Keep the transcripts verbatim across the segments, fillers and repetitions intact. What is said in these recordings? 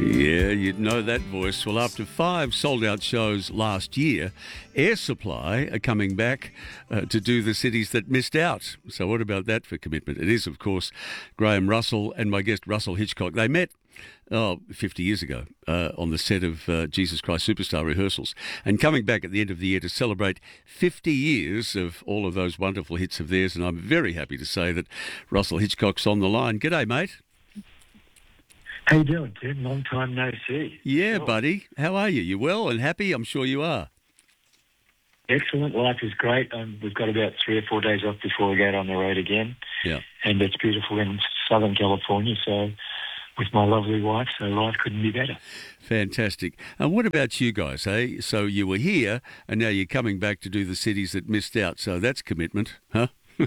Yeah, you'd know that voice. Well, after five sold-out shows last year, Air Supply are coming back uh, to do the cities that missed out. So what about that for commitment? It is, of course, Graham Russell and my guest Russell Hitchcock. They met Oh, fifty years ago, uh, on the set of uh, Jesus Christ Superstar rehearsals, and coming back at the end of the year to celebrate fifty years of all of those wonderful hits of theirs. And I'm very happy to say that Russell Hitchcock's on the line. G'day, mate. How you doing, Tim? Long time no see. Yeah, Sure. buddy. How are you? You well and happy? I'm sure you are. Excellent. Life is great. Um, we've got about three or four days off before we go on the road again. Yeah. And it's beautiful in Southern California, so with my lovely wife, so life couldn't be better. Fantastic. And what about you guys, eh? So you were here, and now you're coming back to do the cities that missed out. So that's commitment, huh?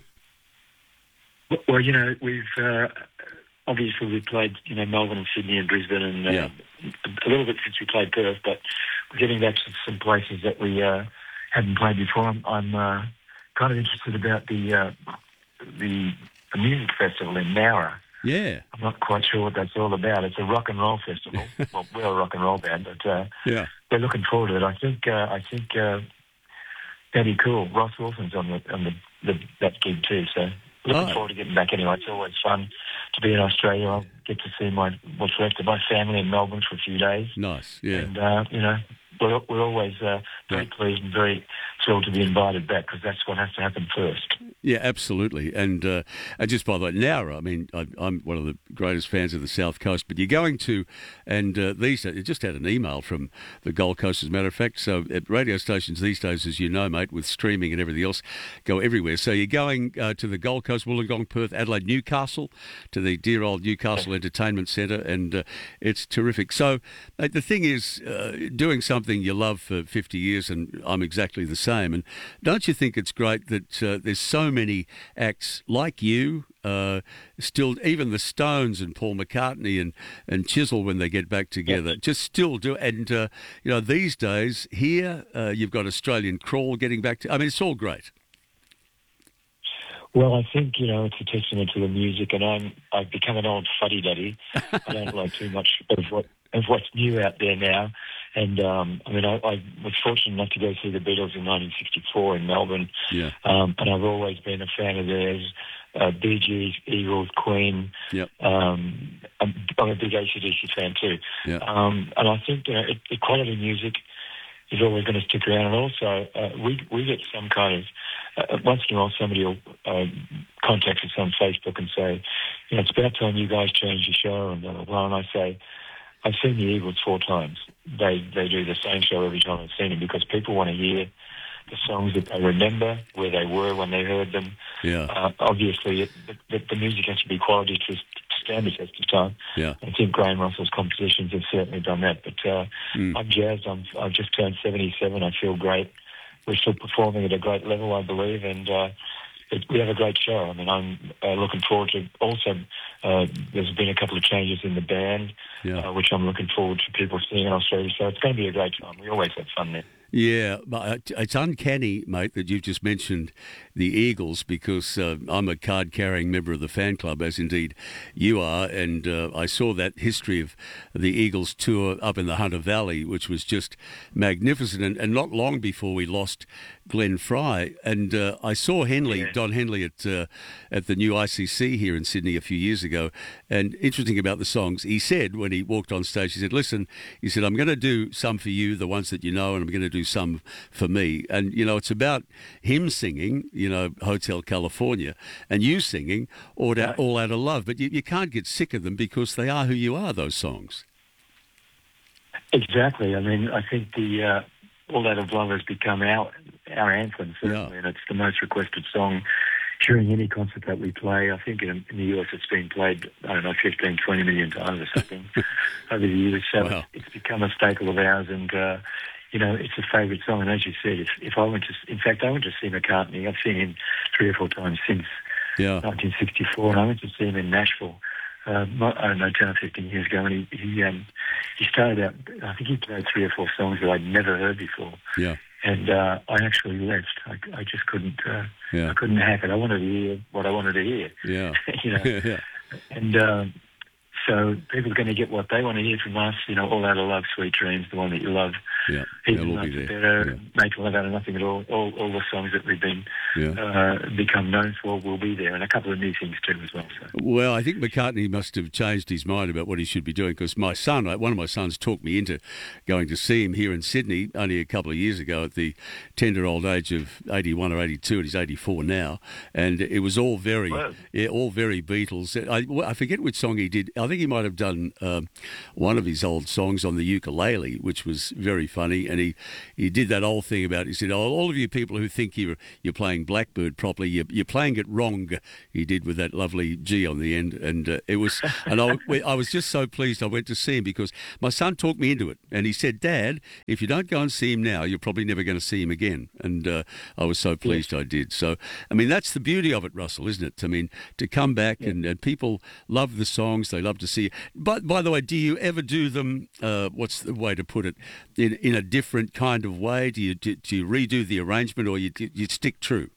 Well, you know, we've uh, obviously we played, you know, Melbourne and Sydney and Brisbane, and uh, Yeah. a little bit since we played Perth, but we're getting back to some places that we uh, hadn't played before. I'm, I'm uh, kind of interested about the, uh, the the music festival in Nowra. Yeah. I'm not quite sure what that's all about. It's a rock and roll festival. Well, we're a rock and roll band, but uh, Yeah. we're looking forward to it. I think uh, I think uh, that'd be cool. Ross Wilson's on the on the, the that gig too, so looking Oh. forward to getting back. Anyway, it's always fun to be in Australia. I'll get to see my what's left of my family in Melbourne for a few days, Nice. Yeah. and uh, you know we're we're always uh, very Yeah. pleased and very thrilled to be invited back because that's what has to happen first. Yeah, absolutely. And, uh, and just by the way, Nowra, I mean, I, I'm one of the greatest fans of the South Coast, but you're going to, and uh, these days, I just had an email from the Gold Coast, as a matter of fact. So at radio stations these days, as you know, mate, with streaming and everything else, go everywhere. So you're going uh, to the Gold Coast, Wollongong, Perth, Adelaide, Newcastle, to the dear old Newcastle Entertainment Centre, and uh, it's terrific. So mate, the thing is, uh, doing something you love for fifty years, and I'm exactly the same. And don't you think it's great that uh, there's so many acts like you, uh, still, even the Stones and Paul McCartney and, and Chisel when they get back together, Yes. just still do. And, uh, you know, these days here, uh, you've got Australian Crawl getting back to, I mean, it's all great. Well, I think, you know, it's a testament to the music, and I'm, I've become an old fuddy-duddy. I don't like too much of what of what's new out there now. And, um, I mean, I, I was fortunate enough to go see the Beatles in nineteen sixty-four in Melbourne, Yeah. um, and I've always been a fan of theirs. Uh, Bee Gees, Eagles, Queen. Yep. Um, I'm, I'm a big A C D C fan too. Yeah. Um, and I think, you know, it, the quality music is always going to stick around. And also, uh, we we get some kind of, uh, once in a while somebody will uh, contact us on Facebook and say, you know, it's about time you guys change your show and blah, blah, blah. And I say, I've seen the Eagles four times. They they do the same show every time I've seen them because people want to hear the songs that they remember, where they were when they heard them. Yeah. Uh, obviously, it, the, the music has to be quality to stand the test of time. Yeah. I think Graham Russell's compositions have certainly done that. But uh, Mm. I'm jazzed. I'm, I've just turned seventy-seven. I feel great. We're still performing at a great level, I believe, and uh, it, we have a great show. I mean, I'm uh, looking forward to. Also, uh, there's been a couple of changes in the band, Yeah. uh, which I'm looking forward to people seeing in Australia. So it's going to be a great time. We always have fun there. Yeah, but it's uncanny, mate, that you've just mentioned the Eagles because uh, I'm a card-carrying member of the fan club, as indeed you are, and uh, I saw that history of the Eagles tour up in the Hunter Valley, which was just magnificent, and, and not long before we lost Glenn Fry, and uh, I saw Henley, Yeah. Don Henley, at uh, at the new I C C here in Sydney a few years ago, and interesting about the songs, he said when he walked on stage, he said, listen, he said, I'm going to do some for you, the ones that you know, and I'm going to do some for me. And, you know, it's about him singing, you know, Hotel California, and you singing All Out, All Out of Love. But you, you can't get sick of them because they are who you are, those songs. Exactly. I mean, I think the uh, All That of Love has become our our anthem, certainly, Yeah. and it's the most requested song during any concert that we play. I think in, in the U S it's been played, I don't know, fifteen, twenty million times or something over the years. So Wow. it's become a staple of ours, and, uh, you know, it's a favourite song. And as you said, if, if I went to, in fact, I went to see McCartney. I've seen him three or four times since Yeah. nineteen sixty-four, and I went to see him in Nashville. Uh, not, I don't know, ten or fifteen years ago, and he he, um, he started out. I think he played three or four songs that I'd never heard before, Yeah. and uh, I actually left. I, I just couldn't. Uh, Yeah. I couldn't hack it. I wanted to hear what I wanted to hear. Yeah. you know, yeah. and um, So people are going to get what they want to hear from us. You know, All Out of Love, Sweet Dreams, the one that you love. Yeah, Even they'll all Love be there. Better, Yeah. Make Love Out of Nothing at All. All, all the songs that we've been Yeah. uh, become known for will be there, and a couple of new things too as well. So. Well, I think McCartney must have changed his mind about what he should be doing, because my son, one of my sons, talked me into going to see him here in Sydney only a couple of years ago at the tender old age of eighty-one or eighty-two, and he's eighty-four now, and it was all very, Wow. yeah, all very Beatles. I, I forget which song he did. I think he might have done um, one of his old songs on the ukulele, which was very funny, and he, he did that old thing about, he said, oh, all of you people who think you're you're playing Blackbird properly, you're, you're playing it wrong. He did with that lovely G on the end, and uh, it was, and I, I was just so pleased I went to see him, because my son talked me into it, and he said, Dad, if you don't go and see him now, you're probably never going to see him again, and uh, I was so pleased I did. So, I mean, that's the beauty of it, Russell, isn't it? I mean, to come back yeah. and, and people love the songs, they love to see. But by the way, do you ever do them? Uh, what's the way to put it? In in a different kind of way? Do you do, do you redo the arrangement, or you you stick true?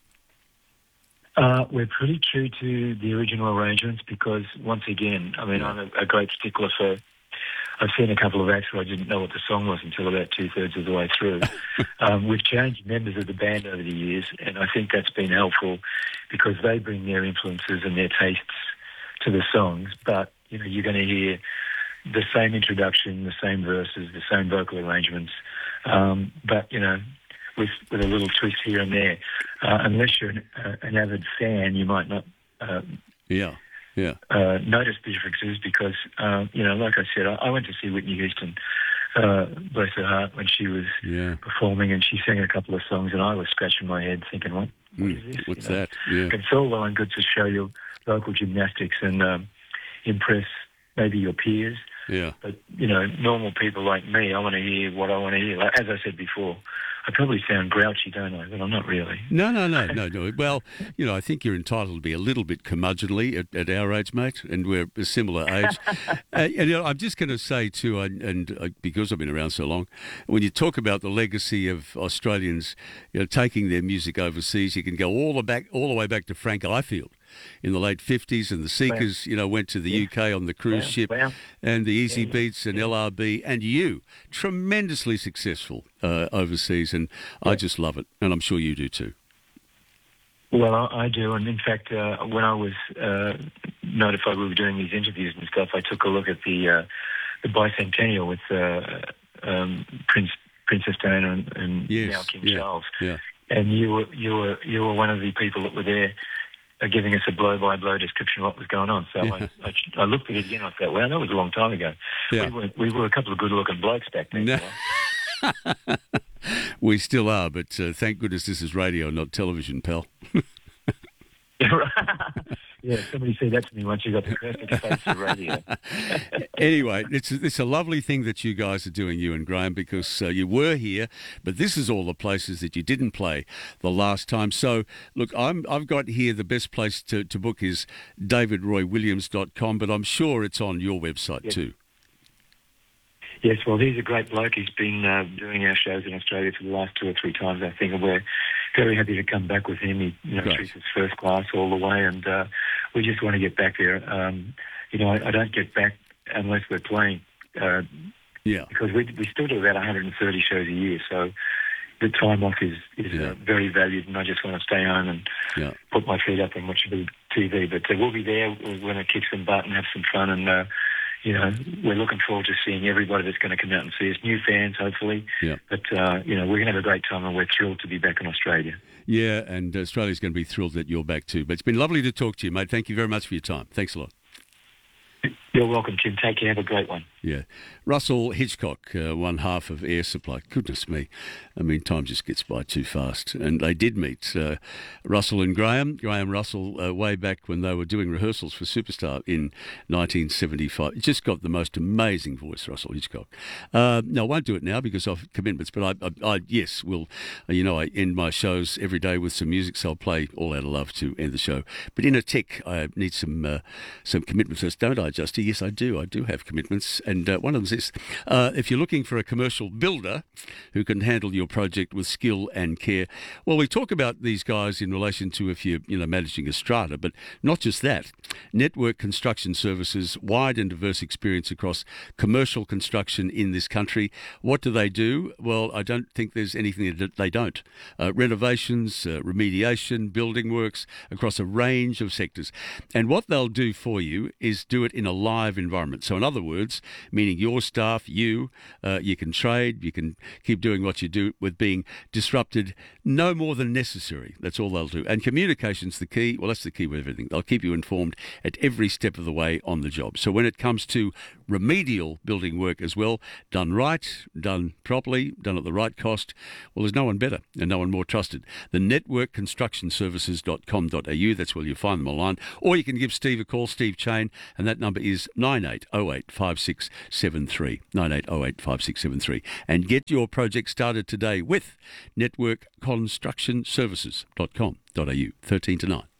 Uh, we're pretty true to the original arrangements because, once again, I mean, yeah. I'm a, a great stickler for. I've seen a couple of acts where I didn't know what the song was until about two-thirds of the way through. um, we've changed members of the band over the years, and I think that's been helpful because they bring their influences and their tastes to the songs. But, you know, you're going to hear the same introduction, the same verses, the same vocal arrangements, um, but, you know, with, with a little twist here and there. Uh, unless you're an, uh, an avid fan, you might not... Uh, yeah. Yeah. Uh, notice the differences because, uh, you know, like I said, I, I went to see Whitney Houston, uh, bless her heart, when she was yeah. performing, and she sang a couple of songs, and I was scratching my head thinking, what, what mm, is this? What's you know? that? Yeah. It's all well and good to show your vocal gymnastics and um, impress maybe your peers. Yeah. But, you know, normal people like me, I want to hear what I want to hear. Like, as I said before, I probably sound grouchy, don't I? But I'm not really. No, no, no, no, no. Well, you know, I think you're entitled to be a little bit curmudgeonly at, at our age, mate, and we're a similar age. uh, and, you know, I'm just going to say, too, and, and uh, because I've been around so long, when you talk about the legacy of Australians, you know, taking their music overseas, you can go all the back, all the way back to Frank Ifield in the late fifties, and the Seekers, wow. you know, went to the yeah. U K on the cruise wow. ship, wow. and the Easy yeah. Beats and yeah. L R B, and you, tremendously successful uh, overseas, and yeah. I just love it, and I'm sure you do too. Well, I, I do, and in fact, uh, when I was uh, notified we were doing these interviews and stuff, I took a look at the uh, the bicentennial with uh, um, Prince Princess Diana and, and yes. now King yeah. Charles, yeah. and you were you were you were one of the people that were there. Uh, giving us a blow-by-blow description of what was going on. So yeah. I, I, I looked at it again and I thought, wow, that was a long time ago. Yeah. We, were, we were a couple of good-looking blokes back then. No. You know? We still are, but uh, thank goodness this is radio, not television, pal. Yeah, somebody said that to me once. You got the perfect face for radio. Anyway, it's it's a lovely thing that you guys are doing, you and Graham, because uh, you were here, but this is all the places that you didn't play the last time. So, look, I'm I've got here the best place to, to book is david roy williams dot com, but I'm sure it's on your website yes. too. Yes, well, he's a great bloke. He's been uh, doing our shows in Australia for the last two or three times, I think, and we're very happy to come back with him. He you know, treats us first class all the way, and uh, we just want to get back there. Um, you know, I, I don't get back unless we're playing. Uh, yeah. Because we we still do about one hundred thirty shows a year, so the time off is, is yeah. uh, very valued, and I just want to stay home and yeah. put my feet up and watch a bit of T V. But uh, we'll be there. We're going to kick some butt and have some fun, and uh, you know, we're looking forward to seeing everybody that's going to come out and see us. New fans, hopefully. Yeah. But, uh, you know, we're going to have a great time, and we're thrilled to be back in Australia. Yeah, and Australia's going to be thrilled that you're back too. But it's been lovely to talk to you, mate. Thank you very much for your time. Thanks a lot. You're welcome, Tim. Take care. Have a great one. Yeah. Russell Hitchcock, uh, one half of Air Supply. Goodness me. I mean, time just gets by too fast. And they did meet uh, Russell and Graham. Graham Russell, uh, way back when they were doing rehearsals for Superstar in nineteen seventy-five. He just got the most amazing voice, Russell Hitchcock. Uh, no, I won't do it now because of commitments, but I, I, I yes, will. Uh, you know, I end my shows every day with some music, so I'll play All Out of Love to end the show. But in a tick, I need some uh, some commitment first, don't I, Justy? yes, I do. I do have commitments. And uh, one of them is this. Uh, if you're looking for a commercial builder who can handle your project with skill and care, well, we talk about these guys in relation to if you're you know, managing a strata, but not just that. Network Construction Services, wide and diverse experience across commercial construction in this country. What do they do? Well, I don't think there's anything that they don't. Uh, renovations, uh, remediation, building works across a range of sectors. And what they'll do for you is do it in a live environment. So in other words, meaning your staff, you, uh, you can trade, you can keep doing what you do with being disrupted no more than necessary. That's all they'll do. And communication's the key. Well, that's the key with everything. They'll keep you informed at every step of the way on the job. So when it comes to remedial building work as well, done right, done properly, done at the right cost, well, there's no one better and no one more trusted. The network construction services dot com dot a u, that's where you'll find them online. Or you can give Steve a call, Steve Chain, and that number is nine eight oh eight, five six seven three, nine eight oh eight, five six seven three. And get your project started today with network construction services dot com dot a u, thirteen to nine.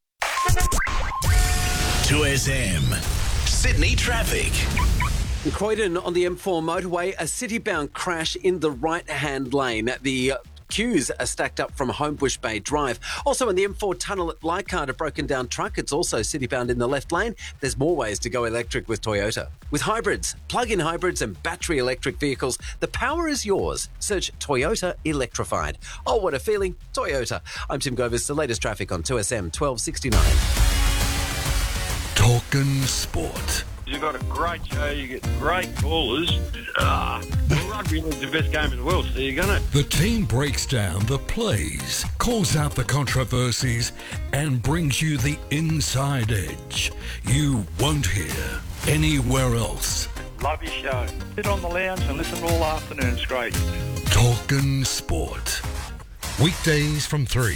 two S M Sydney traffic. In Croydon on the M four motorway, a city-bound crash in the right-hand lane. The queues are stacked up from Homebush Bay Drive. Also in the M four tunnel at Leichhardt, a broken down truck. It's also city-bound in the left lane. There's more ways to go electric with Toyota. With hybrids, plug-in hybrids and battery electric vehicles, the power is yours. Search Toyota Electrified. Oh, what a feeling. Toyota. I'm Tim Govers. The latest traffic on two S M twelve sixty-nine. Talking sport. You've got a great show, you get great callers. Ah, well, rugby league's the best game in the world, so you're going to... The team breaks down the plays, calls out the controversies, and brings you the inside edge you won't hear anywhere else. Love your show. Sit on the lounge and listen all afternoon. It's great. Talking sport. Weekdays from three.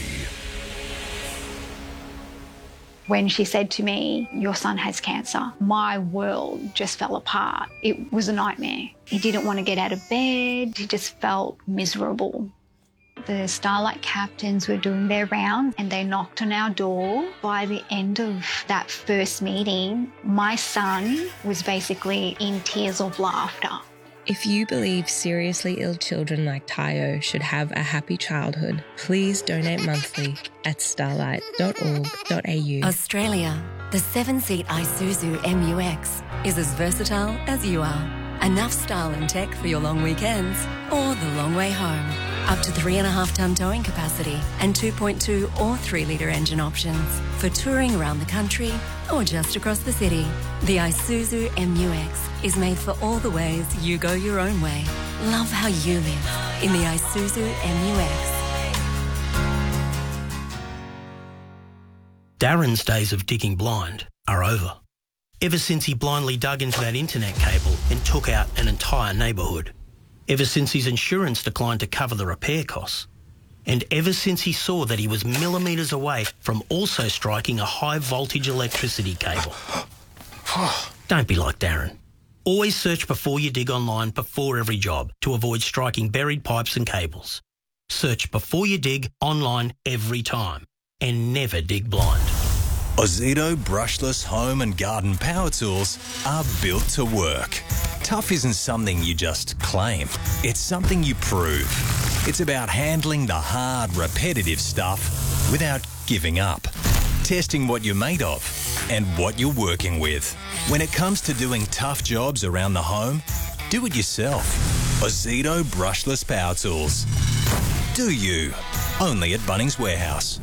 When she said to me, your son has cancer, my world just fell apart. It was a nightmare. He didn't want to get out of bed. He just felt miserable. The Starlight captains were doing their round and they knocked on our door. By the end of that first meeting, my son was basically in tears of laughter. If you believe seriously ill children like Tayo should have a happy childhood, please donate monthly at starlight dot org dot a u. Australia, the seven-seat Isuzu M U X is as versatile as you are. Enough style and tech for your long weekends or the long way home. Up to three and a half tonne towing capacity and two point two or three litre engine options for touring around the country or just across the city. The Isuzu M U X is made for all the ways you go your own way. Love how you live in the Isuzu M U X. Darren's days of digging blind are over. Ever since he blindly dug into that internet cable and took out an entire neighbourhood. Ever since his insurance declined to cover the repair costs. And ever since he saw that he was millimetres away from also striking a high voltage electricity cable. Don't be like Darren. Always search before you dig online before every job to avoid striking buried pipes and cables. Search before you dig online every time and never dig blind. Ozito brushless home and garden power tools are built to work. Tough isn't something you just claim. It's something you prove. It's about handling the hard, repetitive stuff without giving up. Testing what you're made of and what you're working with. When it comes to doing tough jobs around the home, do it yourself. Ozito brushless power tools. Do you? Only at Bunnings Warehouse.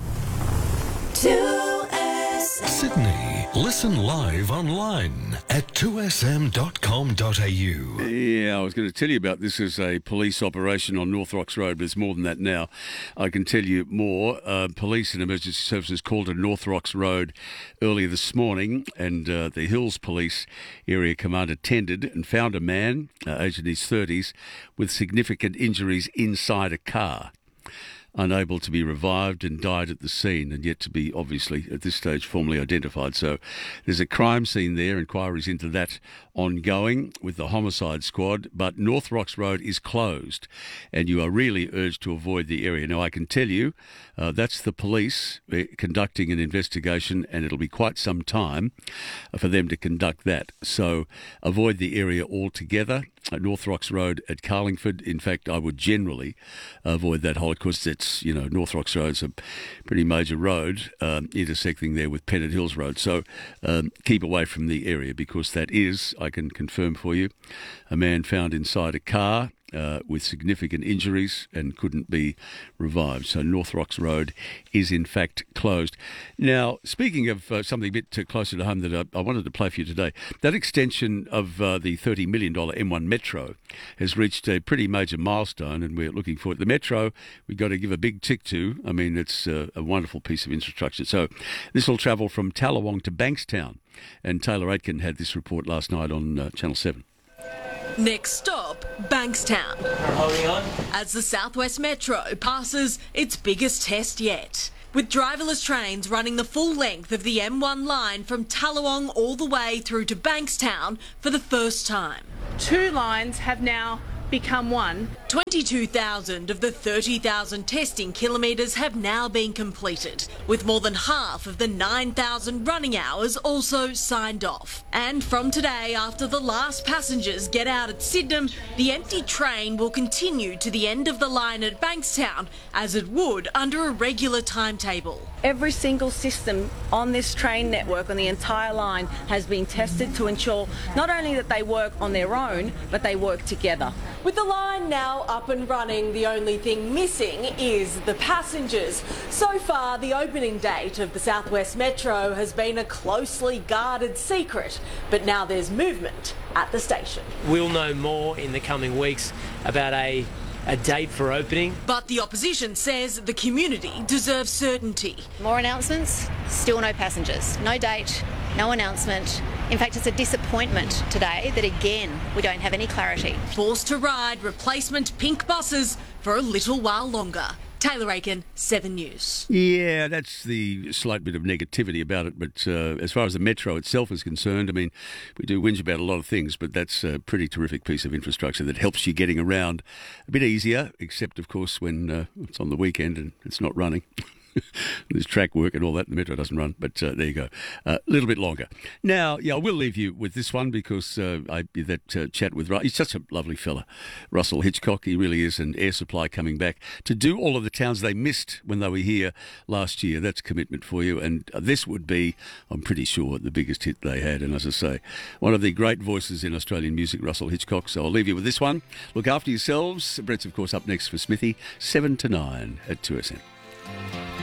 Sydney. Listen live online at two s m dot com dot a u. Yeah, I was going to tell you about this as a police operation on North Rocks Road, but it's more than that now. I can tell you more. Uh, police and emergency services called at North Rocks Road earlier this morning, and uh, the Hills Police Area Command attended and found a man, uh, aged in his thirties, with significant injuries inside a car. Unable to be revived and died at the scene and yet to be, obviously, at this stage, formally identified. So there's a crime scene there, inquiries into that ongoing with the homicide squad, but North Rocks Road is closed and you are really urged to avoid the area. Now, I can tell you uh, that's the police conducting an investigation, and it'll be quite some time for them to conduct that. So avoid the area altogether. At North Rocks Road at Carlingford, in fact, I would generally avoid that whole, because it's, you know, North Rocks Road's a pretty major road um, intersecting there with Pennant Hills Road. So um, keep away from the area, because that is, I can confirm for you, a man found inside a car Uh, with significant injuries and couldn't be revived. So North Rocks Road is in fact closed. Now, speaking of uh, something a bit uh, closer to home that I, I wanted to play for you today, that extension of uh, the thirty million dollars M one Metro has reached a pretty major milestone, and we're looking for it. The Metro, we've got to give a big tick to. I mean, it's uh, a wonderful piece of infrastructure. So this will travel from Tallawong to Bankstown, and Taylor Aitken had this report last night on uh, Channel seven. Next stop, Bankstown. Holding on. As the South West Metro passes its biggest test yet, with driverless trains running the full length of the M one line from Tallawong all the way through to Bankstown for the first time. Two lines have now become one. twenty-two thousand of the thirty thousand testing kilometres have now been completed, with more than half of the nine thousand running hours also signed off. And from today, after the last passengers get out at Sydenham, the empty train will continue to the end of the line at Bankstown, as it would under a regular timetable. Every single system on this train network, on the entire line, has been tested to ensure not only that they work on their own, but they work together. With the line now up and running, the only thing missing is the passengers. So far, the opening date of the South West Metro has been a closely guarded secret, but now there's movement at the station. We'll know more in the coming weeks about a a date for opening. But the opposition says the community deserves certainty. More announcements, still no passengers. No date, no announcement. In fact, it's a disappointment today that, again, we don't have any clarity. Forced to ride replacement pink buses for a little while longer. Taylor Aitken, seven News. Yeah, that's the slight bit of negativity about it. But uh, as far as the Metro itself is concerned, I mean, we do whinge about a lot of things, but that's a pretty terrific piece of infrastructure that helps you getting around a bit easier, except, of course, when uh, it's on the weekend and it's not running. There's track work and all that. The Metro doesn't run, but uh, there you go. A uh, little bit longer. Now, yeah, I will leave you with this one, because uh, I that uh, chat with... He's such a lovely fella, Russell Hitchcock. He really is. An Air Supply coming back to do all of the towns they missed when they were here last year. That's commitment for you. And uh, this would be, I'm pretty sure, the biggest hit they had. And as I say, one of the great voices in Australian music, Russell Hitchcock. So I'll leave you with this one. Look after yourselves. Brett's, of course, up next for Smithy, seven to nine at two S N.